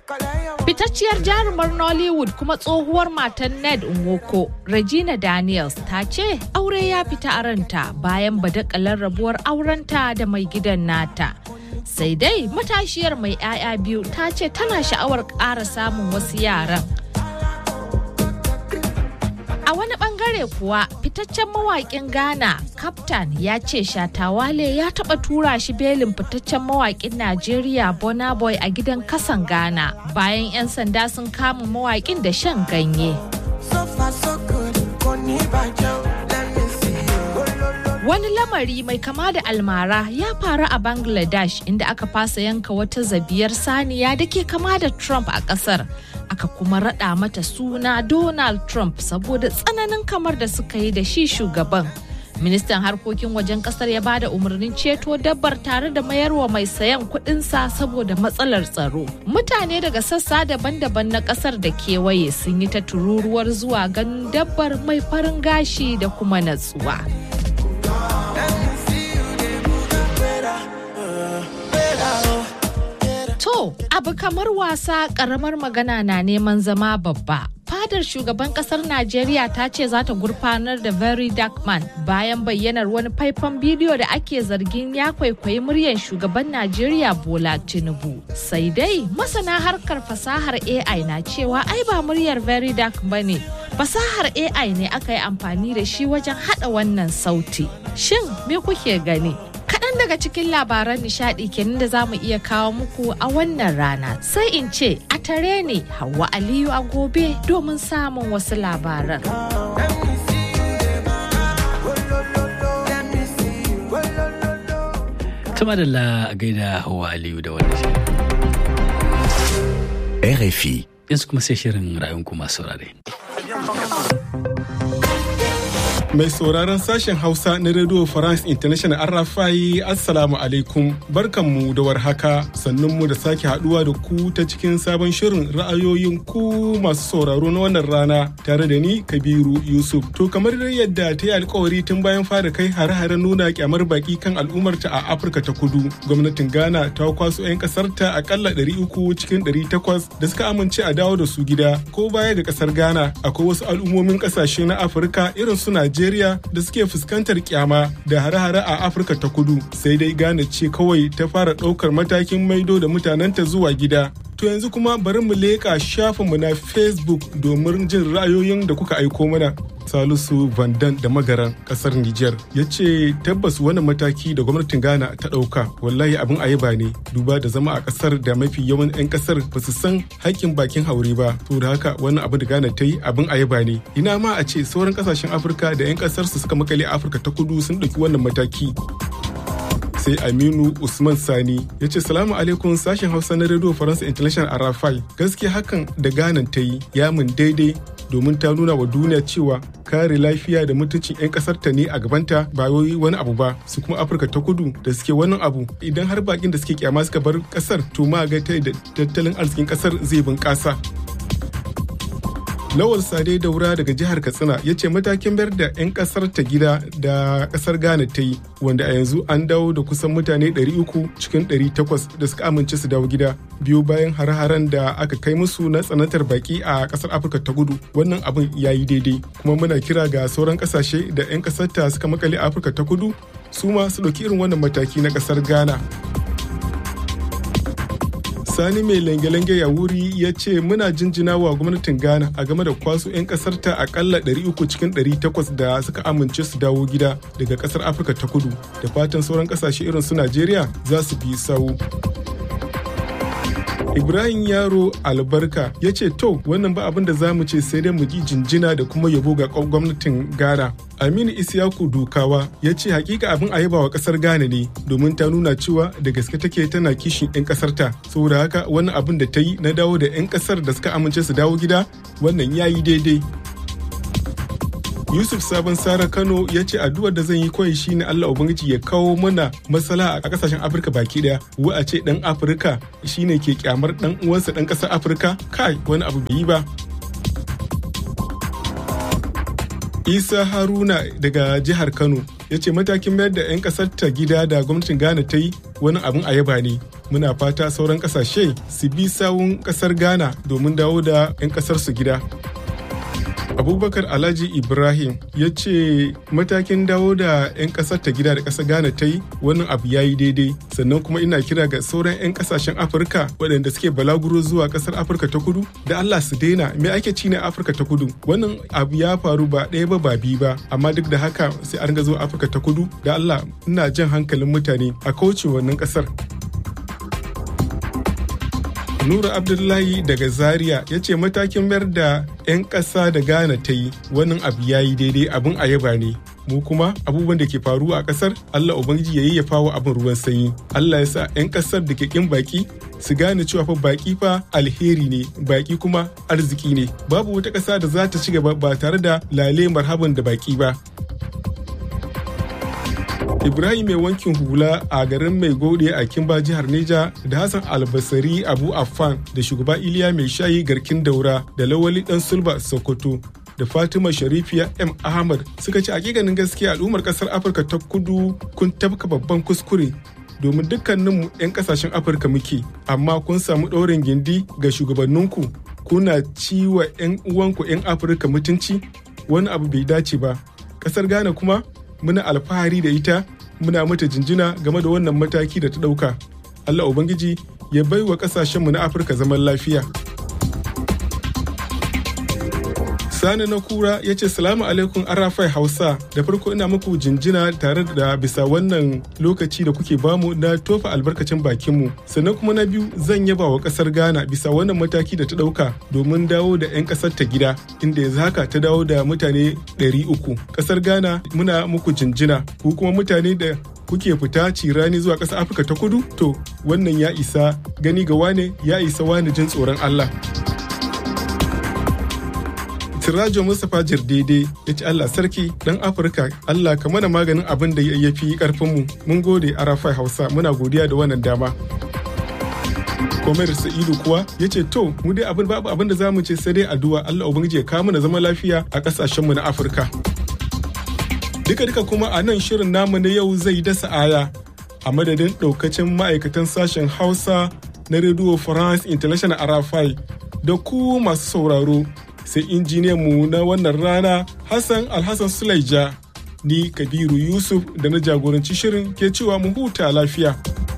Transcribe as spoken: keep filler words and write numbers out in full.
Fitacciyar jarumar Nollywood kuma tsohuwar matan Ned Nwoko, Regina Daniels, ta ce aure ya fita a ranta bayan badakalar rabuwar aurenta da mai gidan nata. Sai dai matashiyar mai 'ya'ya biyu ta ce tana sha'awar ƙara samun wasu yaran. A wani bangare kuwa fitaccen mawaƙin Ghana, Captain, ya ce Shatta Wale ya taɓa tura shi belin fitaccen mawaƙin Najeriya Burna Boy a gidan kasan Ghana bayan 'yan sanda sun kama mawaƙin da shan ganye. Wani lamari mai kama da almara ya faru a Bangladesh inda aka fasa yanka wata zabiyar saniya da ke kama da Trump a ƙasar. Aka kuma raɗa mata suna Donald Trump saboda tsananin kamar da suka yi da shi shugaban. Ministan harkokin wajen kasar ya bada umarnin ceto dabbar tare da mayarwa mai sayan kuɗinsa saboda matsalar tsaro. Mutane daga sassa daban-daban na kasar da kewaye sun yi ta tururuwar zuwa ganin dabbar mai farin gashi da kuma natsuwa. To, abu kamar wasa ƙaramar magana na neman zama babba. Fadar shugaban kasar Najeriya ta ce za ta gurfanar da Very Dark Man bayan bayyanar wani faifan bidiyo da ake zargin ya kwaikwayi muryar shugaban Najeriya Bola Tinubu. Sai dai masana harkar fasahar A I na cewa ai ba muryar Very Dark bane. Fasahar A I ne aka yi amfani da shi wajen hada wannan sauti. Shin me kuke gani? Kaɗan daga cikin labaran nishaɗi kenan da za mu iya kawo muku a wannan rana. Sai in ce a tare ne Hauwa Aliyu a gobe domin samun wasu labaran. Tuma da la gaida Hauwa Aliyu da wannan shi. R F I. Yanzu kuma sai shirin ra'ayinku masu saurare. Mai sauraron sashen Hausa na Radio France International R F I, Assalamu alaikum. Barkanmu da warhaka, sannunmu da sake haduwa da ku ta cikin sabon shirin ra'ayoyin ku masu sauraro na wannan rana tare da ni Kabiru Yusuf. To kamar yadda ta yi alkawari tun bayan fara kai hare-hare nuna kyamar baki kan al'ummarta a Afirka ta Kudu, gwamnatin Ghana ta kwaso 'yan kasarta akalla ɗari uku cikin ɗari takwas da suka amince a dawo da su gida. Ko baya ga kasar Ghana, akwai wasu al'ummomin kasashe na Afirka irin su Najeriya da suke fuskantar kyama da hare-hare a Afirka ta Kudu, sai dai Ghana ce kawai ta fara ɗaukar matakin maido da mutanenta zuwa gida. To yanzu kuma bari mu leƙa shafinmu na Facebook domin jin ra'ayoyin da kuka aiko mana. Salisu Vandan da Magaran kasar Nijar ya ce tabbas wannan mataki da gwamnatin Ghana ta ɗauka wallahi abin ayaba ne, duba da zama a kasar da mafi yawan 'yan kasar ba su san haƙƙin bakin haure ba. To da haka wannan abu da Ghana ta yi abin ayaba ne. Ina ma a ce sauran kasashen Afirka da 'yan kasar su suka makale a Afirka ta Kudu sun ɗauki wannan mataki. Sai Aminu Usman Sani ya ce salamu alaikum sashen Hausa na Radio Faransa International Arafai, gaskiya hakan da Ghana ta yi ya mun daidai domin ta nuna wa duniya cewa kare lafiya da mutuncin 'yan kasar ta ne a gabanta ba wai wani abu ba. Su kuma Afirka ta Kudu da suke wannan abu, idan har bakin da suke kyama suka bar kasar to ma ga ta da tattalin arzikin kasar zai bunƙasa. Lawal Sade Daura daga jihar Katsina ya ce matakin bayar da 'yan kasar ta gida da kasar Ghana ta yi, wanda a yanzu an dawo da kusan mutane ɗari uku cikin ɗari takwas da suka amince su dawo gida biyu bayan hare-haren da aka kai musu na tsanantar baki a kasar Afirka ta Kudu. Wannan abin ya yi daidai, kuma muna kira ga sauran kasashe da 'yan kasar ta suka makale a Afirka ta Kudu su ma su ɗauki irin wannan mataki na kasar Ghana. Sani mai lange-lange ya wuri ya ce muna jinjina wa gwamnatin Ghana a game da kwaso 'yan kasar ta akalla ɗari uku cikin ɗari takwas da suka amince su dawo gida daga kasar Afirka ta Kudu, da fatan sauran kasashe irin su Najeriya za su bi sawu. Ibrahim Yaro Albarka ya ce to wannan ba abin da za mu ce sai dai mu ji jinjina da kuma yabo ga gwamnatin Ghana. Aminu Isiyaku Dukawa ya ce hakika abin a yaba wa kasar Ghana ne, domin ta nuna cewa da gaske take tana kishin 'yan kasar ta. Saboda haka wannan abin da ta yi na dawo da 'yan kasar da suka amince su dawo gida, wannan ya yi daidai. Yusuf Sabon Sara Kano ya ce addu'ar da zan yi kawai shine Allah Ubangiji ya kawo mana matsala a kasashen Afirka baki daya. Wa a ce dan Afirka shine ke kyamar dan uwansa dan kasar Afirka, kai wani abu bai yi ba. Isa Haruna daga jihar Kano ya ce matakin mayar da 'yan kasar ta gida da gwamnatin Ghana ta yi wani abin a yaba ne, Muna fata sauran ƙasashe su bi sawun ƙasar Ghana domin dawo da 'yan ƙasar su gida. Abubakar Alhaji Ibrahim ya ce matakin dawo da 'yan ƙasar ta gida da ƙasar Ghana ta yi wannan abu ya yi daidai, sannan kuma ina kira ga sauran 'yan ƙasashen Afirka waɗanda suke balaguro zuwa ƙasar Afirka ta kudu da Allah su daina. Me ake ci ne Afirka ta kudu? Wannan abu ya faru ba ɗaya ba ba biyu ba, amma duk da haka sai an ga zo Afirka ta kudu da Allah ina jan hankalin mutane a kauce wannan ƙasar. Nura Abdullahi daga Zaria ya ce matakin mayar da 'yan ƙasa da Ghana ta yi wannan abu ya yi daidai, abin a yaba ne. Mu kuma abubuwan da ke faruwa a ƙasar Allah Ubangiji ya yayyafa wa abin ruwan sanyi. Allah ya sa 'yan ƙasar da ke ƙin baƙi su gane cewa fa baƙi fa alheri ne, baƙi kuma arziki ne. Babu wata ƙasa da za ta ci gaba ba tare da lale marhaban da baƙi ba. Ibrahim mai wankin hula a garin mai gode a Kimba jihar Neja da Hassan Albasari Abu Affan da shugaba Iliya mai shayi garkin daura da Lawali dan Sulba Sokoto da Fatima Sharifiya M Ahmad suka ce hakikanin gaskiya al'ummar kasar Afirka ta kudu kun tafka babban kuskure domin dukkaninmu 'yan kasashen Afirka muke, amma kun samu ɗaurin gindi ga shugabanninku kuna ciwa 'yan uwanku 'yan Afirka mutunci, wani abu bai dace ba. Kasar Ghana kuma muna alfahari da ita, muna mata jinjina game da wannan mataki da ta ɗauka. Allah Ubangiji ya bai wa ƙasashenmu na Afirka zaman lafiya. Sani na kura ya ce salamu alaikum Arafai Hausa, da farko ina muku jinjina tare da bisa wannan lokaci da kuke bamu na tofa albarkacin bakinmu. Sannan kuma na biyu zan yaba wa ƙasar Ghana bisa wannan mataki da ta ɗauka domin dawo da 'yan ƙasar ta gida, inda yanzu haka ta dawo da mutane ɗari uku. Ƙasar Ghana muna muku jinjina, ku kuma mutane da kuke fita cirani zuwa ƙasar Afirka ta kudu, to wannan ya isa gani ga wane, ya isa wani jin tsoron Allah. Sirajo Mustapha Jirdede ya ce Allah sarki dan Afirka, Allah ka mana maganin abin da ya fi karfinmu. Mun gode Arafai Hausa, muna godiya da wannan dama. Komar Sa'idu kuwa ya ce to mu dai abin babu abin da za mu ce sai dai addu'a Allah Ubangiji ya kawo mana zama lafiya a kasashenmu na Afirka. Duka duka kuma a nan shirin namu na yau zai dasa aya a madadin ɗaukacin ma'aikatan sashen Hausa na Radio France International Arafai da ku masu sauraro. Sai injiniyanmu na wannan rana Hassan Alhassan Sulaija, ni Kabiru Yusuf da na jagoranci shirin ke cewa mu huta lafiya.